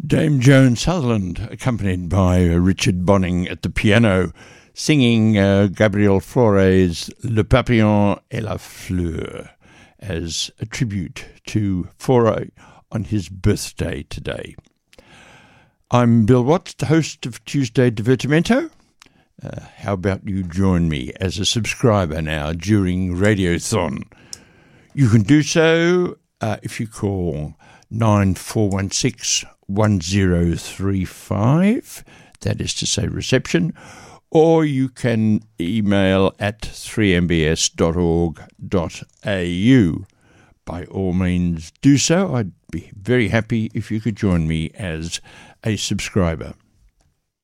Dame Joan Sutherland, accompanied by Richard Bonning at the piano, singing Gabriel Fauré's Le Papillon et la Fleur as a tribute to Fauré on his birthday today. I'm Bill Watts, the host of Tuesday Divertimento. How about you join me as a subscriber now during Radiothon? You can do so if you call 9416 1035, that is to say reception, or you can email at 3mbs.org.au. By all means do so. I'd be very happy if you could join me as a subscriber.